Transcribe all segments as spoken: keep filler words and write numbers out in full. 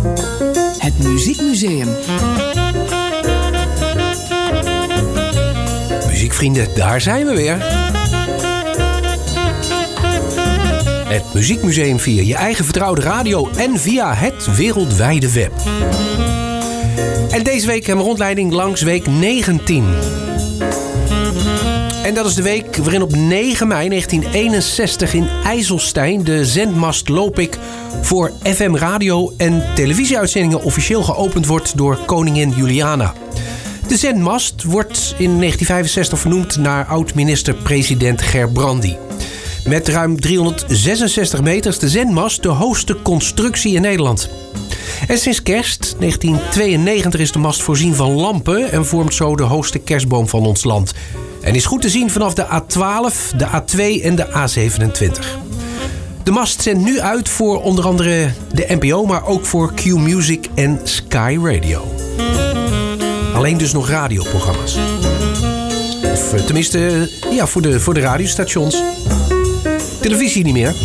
Het Muziekmuseum. Muziekvrienden, daar zijn we weer. Het Muziekmuseum via je eigen vertrouwde radio en via het wereldwijde web. En deze week hebben we rondleiding langs week negentien. En dat is de week waarin op negen mei negentien eenenzestig in IJsselstein de zendmast Lopik voor F M radio en televisieuitzendingen officieel geopend wordt door koningin Juliana. De zendmast wordt in negentien vijfenzestig vernoemd naar oud-minister-president Gerbrandy. Met ruim driehonderdzesenzestig meter is de zendmast de hoogste constructie in Nederland. En sinds kerst negentien tweeënnegentig is de mast voorzien van lampen en vormt zo de hoogste kerstboom van ons land. En is goed te zien vanaf de A twaalf, de A twee en de A zevenentwintig. De mast zendt nu uit voor onder andere de N P O, maar ook voor Q Music en Sky Radio. Alleen dus nog radioprogramma's. Of tenminste, ja, voor de, voor de radiostations. Televisie niet meer.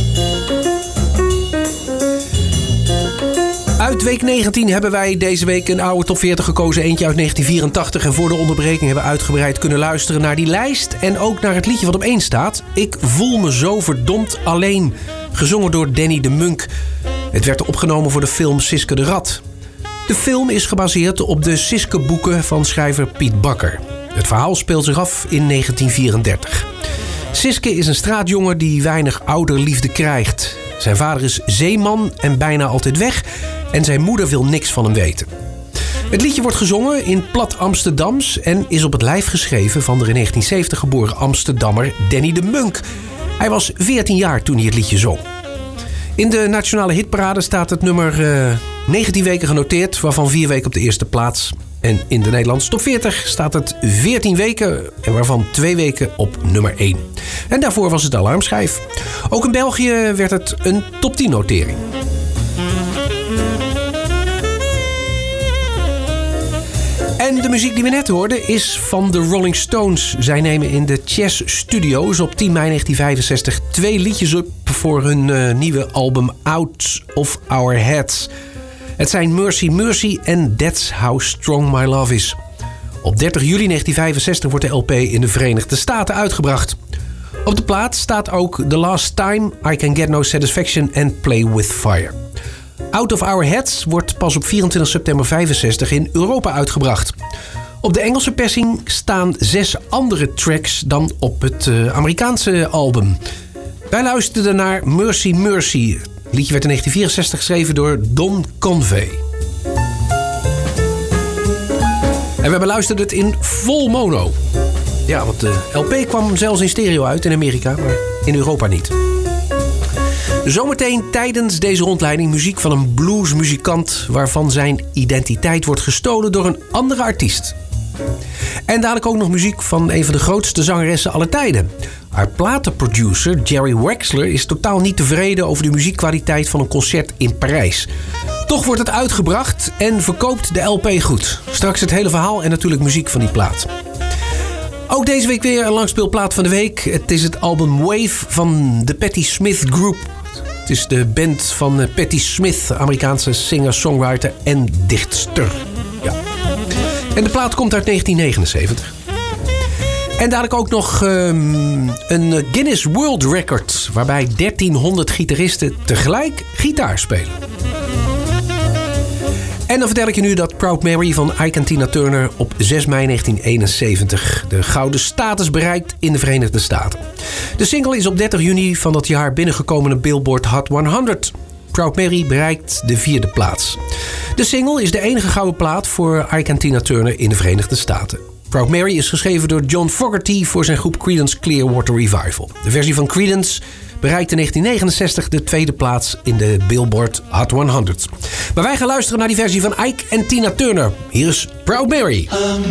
Uit week negentien hebben wij deze week een oude top veertig gekozen. Eentje uit negentien vierentachtig. En voor de onderbreking hebben we uitgebreid kunnen luisteren naar die lijst. En ook naar het liedje wat op één staat. Ik voel me zo verdomd alleen. Gezongen door Danny de Munk. Het werd opgenomen voor de film Siske de Rat. De film is gebaseerd op de Siske-boeken van schrijver Piet Bakker. Het verhaal speelt zich af in negentien vierendertig. Siske is een straatjongen die weinig ouderliefde krijgt. Zijn vader is zeeman en bijna altijd weg. En zijn moeder wil niks van hem weten. Het liedje wordt gezongen in plat Amsterdams en is op het lijf geschreven van de in negentien zeventig geboren Amsterdammer Danny de Munk. Hij was veertien jaar toen hij het liedje zong. In de nationale hitparade staat het nummer uh, negentien weken genoteerd, waarvan vier weken op de eerste plaats. En in de Nederlandse top veertig staat het veertien weken, en waarvan twee weken op nummer één. En daarvoor was het alarmschijf. Ook in België werd het een top tien notering. En de muziek die we net hoorden is van de Rolling Stones. Zij nemen in de Chess Studios op tien mei negentien vijfenzestig twee liedjes op voor hun uh, nieuwe album Out of Our Heads. Het zijn Mercy Mercy en That's How Strong My Love Is. Op dertig juli negentien vijfenzestig wordt de L P in de Verenigde Staten uitgebracht. Op de plaat staat ook The Last Time, I Can Get No Satisfaction en Play With Fire. Out of Our Heads wordt pas op vierentwintig september vijfenzestig in Europa uitgebracht. Op de Engelse persing staan zes andere tracks dan op het uh, Amerikaanse album. Wij luisterden naar Mercy Mercy. Het liedje werd in negentien vierenzestig geschreven door Don Conway. En we beluisterden het in vol mono. Ja, want de L P kwam zelfs in stereo uit in Amerika, maar in Europa niet. Zometeen tijdens deze rondleiding muziek van een bluesmuzikant waarvan zijn identiteit wordt gestolen door een andere artiest. En dadelijk ook nog muziek van een van de grootste zangeressen aller tijden. Haar platenproducer Jerry Wexler is totaal niet tevreden over de muziekkwaliteit van een concert in Parijs. Toch wordt het uitgebracht en verkoopt de L P goed. Straks het hele verhaal en natuurlijk muziek van die plaat. Ook deze week weer een langspeelplaat van de week. Het is het album Wave van de Patti Smith Group. Het is de band van Patti Smith, Amerikaanse singer-songwriter en dichtster. Ja. En de plaat komt uit negentien negenenzeventig. En dadelijk ook nog um, een Guinness World Record, waarbij dertienhonderd gitaristen tegelijk gitaar spelen. En dan vertel ik je nu dat Proud Mary van Ike en Tina Turner op zes mei negentien eenenzeventig de gouden status bereikt in de Verenigde Staten. De single is op dertig juni van dat jaar binnengekomen in Billboard Hot honderd. Proud Mary bereikt de vierde plaats. De single is de enige gouden plaat voor Ike en Tina Turner in de Verenigde Staten. Proud Mary is geschreven door John Fogerty voor zijn groep Creedence Clearwater Revival. De versie van Creedence bereikte in negentien negenenzestig de tweede plaats in de Billboard Hot honderd. Maar wij gaan luisteren naar die versie van Ike en Tina Turner. Hier is Proud Mary.